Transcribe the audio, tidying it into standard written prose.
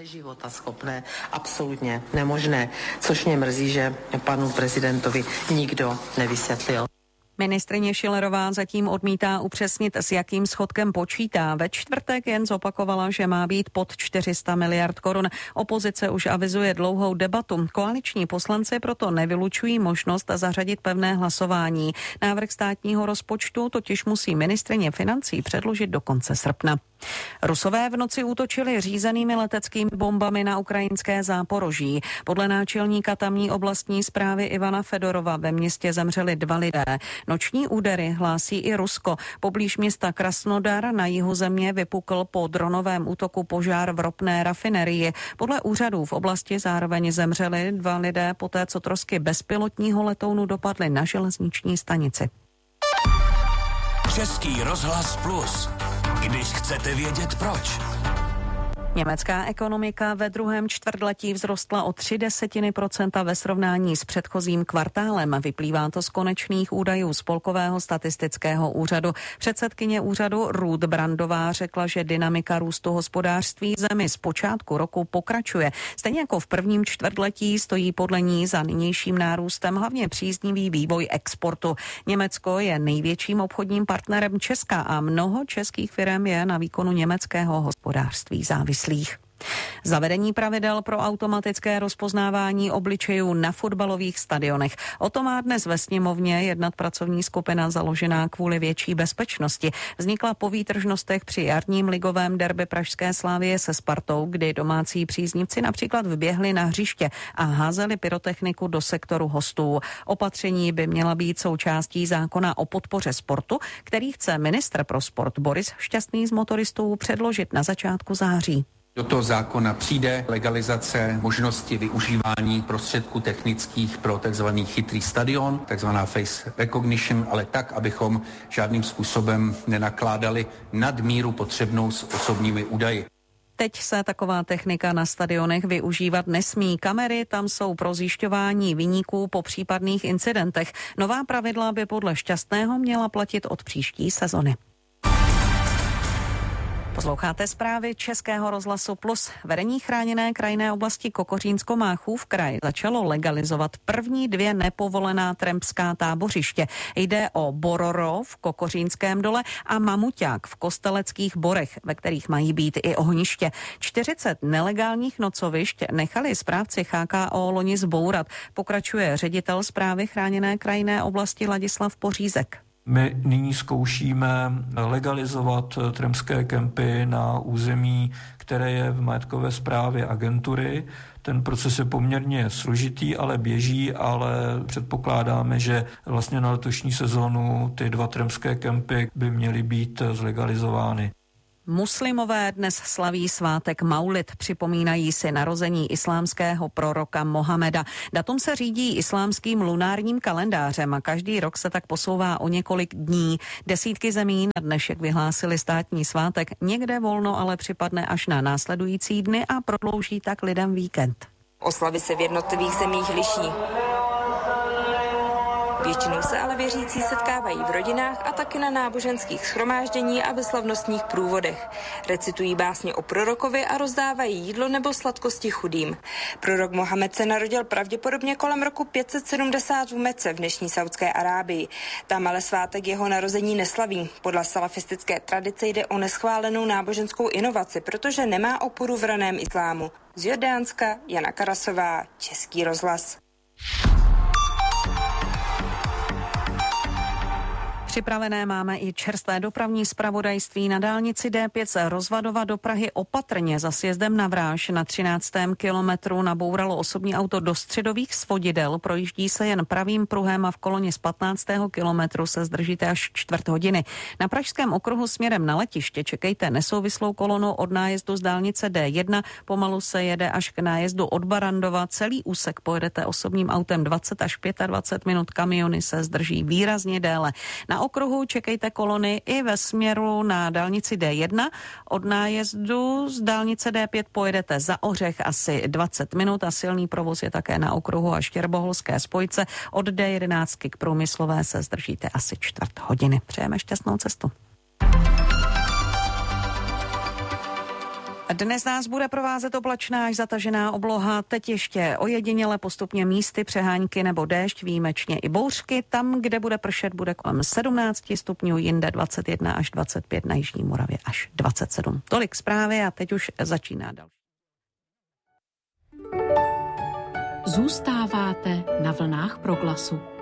Neživotaschopné, absolutně nemožné, což mě mrzí, že panu prezidentovi nikdo nevysvětlil. Ministryně Schillerová zatím odmítá upřesnit, s jakým schodkem počítá. Ve čtvrtek jen zopakovala, že má být pod 400 miliard korun. Opozice už avizuje dlouhou debatu. Koaliční poslanci proto nevylučují možnost zařadit pevné hlasování. Návrh státního rozpočtu totiž musí ministryně financí předložit do konce srpna. Rusové v noci útočili řízenými leteckými bombami na ukrajinské Záporoží. Podle náčelníka tamní oblastní správy Ivana Fedorova ve městě zemřeli 2 lidé. Noční údery hlásí i Rusko. Poblíž města Krasnodar na jihu země vypukl po dronovém útoku požár v ropné rafinerii. Podle úřadů v oblasti zároveň zemřeli 2 lidé poté, co trosky bezpilotního letounu dopadly na železniční stanici. Český rozhlas Plus. Když chcete vědět proč. Německá ekonomika ve druhém čtvrtletí vzrostla o 0,3% ve srovnání s předchozím kvartálem. Vyplývá to z konečných údajů Spolkového statistického úřadu. Předsedkyně úřadu Ruth Brandová řekla, že dynamika růstu hospodářství zemi z počátku roku pokračuje. Stejně jako v prvním čtvrtletí stojí podle ní za nynějším nárůstem hlavně příznivý vývoj exportu. Německo je největším obchodním partnerem Česka a mnoho českých firem je na výkonu německého hospodářství závislých. Zavedení pravidel pro automatické rozpoznávání obličejů na fotbalových stadionech. O to má dnes ve sněmovně jednat pracovní skupina založená kvůli větší bezpečnosti. Vznikla po výtržnostech při jarním ligovém derby pražské Slavie se Spartou, kdy domácí příznivci například vběhli na hřiště a házeli pyrotechniku do sektoru hostů. Opatření by měla být součástí zákona o podpoře sportu, který chce ministr pro sport Boris Šťastný z motoristů předložit na začátku září. Do toho zákona přijde legalizace možnosti využívání prostředků technických pro takzvaný chytrý stadion, takzvaná face recognition, ale tak, abychom žádným způsobem nenakládali nadmíru potřebnou s osobními údaji. Teď se taková technika na stadionech využívat nesmí. Kamery tam jsou pro zjišťování viníků po případných incidentech. Nová pravidla by podle Šťastného měla platit od příští sezony. Posloucháte zprávy Českého rozhlasu Plus. Vedení chráněné krajinné oblasti Kokořínsko-Máchův kraj začalo legalizovat první 2 nepovolená trampská tábořiště. Jde o Bororo v Kokořínském dole a Mamuťák v Kosteleckých Borech, ve kterých mají být i ohniště. 40 nelegálních nocovišť nechali správci HKO loni zbourat. Pokračuje ředitel správy chráněné krajinné oblasti Ladislav Pořízek. My nyní zkoušíme legalizovat trampské kempy na území, které je v majetkové správě agentury. Ten proces je poměrně složitý, ale běží, ale předpokládáme, že vlastně na letošní sezonu ty 2 trampské kempy by měly být zlegalizovány. Muslimové dnes slaví svátek Maulid, připomínají si narození islámského proroka Mohameda. Datum se řídí islámským lunárním kalendářem a každý rok se tak posouvá o několik dní. Desítky zemí na dnešek vyhlásili státní svátek, někde volno ale připadne až na následující dny a prodlouží tak lidem víkend. Oslavy se v jednotlivých zemích liší. Většinou se ale věřící setkávají v rodinách a taky na náboženských shromáždění a ve slavnostních průvodech. Recitují básně o prorokovi a rozdávají jídlo nebo sladkosti chudým. Prorok Mohamed se narodil pravděpodobně kolem roku 570 v Mece v dnešní Saudské Arábii. Tam ale svátek jeho narození neslaví. Podle salafistické tradice jde o neschválenou náboženskou inovaci, protože nemá oporu v raném islámu. Z Jordánska Jana Karasová, Český rozhlas. Připravené máme i čerstvé dopravní zpravodajství. Na dálnici D5 z Rozvadova do Prahy opatrně za sjezdem na Vráž na 13. kilometru nabouralo osobní auto do středových svodidel. Projíždí se jen pravým pruhem a v koloně z 15. kilometru se zdržíte až 1/4 hodiny. Na pražském okruhu směrem na letiště čekejte nesouvislou kolonu od nájezdu z dálnice D1. Pomalu se jede až k nájezdu od Barandova. Celý úsek pojedete osobním autem 20 až 25 minut, kamiony se zdrží výrazně déle. Na okruhu čekejte kolony i ve směru na dálnici D1. Od nájezdu z dálnice D5 pojedete za Ohřech asi 20 minut a silný provoz je také na okruhu a Štěrboholské spojce. Od D11 k Průmyslové se zdržíte asi 1/4 hodiny. Přejeme šťastnou cestu. Dnes nás bude provázet oblačná až zatažená obloha, teď ještě ojediněle postupně místy přehánky nebo déšť, výjimečně i bouřky. Tam, kde bude pršet, bude kolem 17 stupňů, jinde 21 až 25, na Jižní Moravě až 27. Tolik zprávy a teď už začíná další. Zůstáváte na vlnách Proglasu.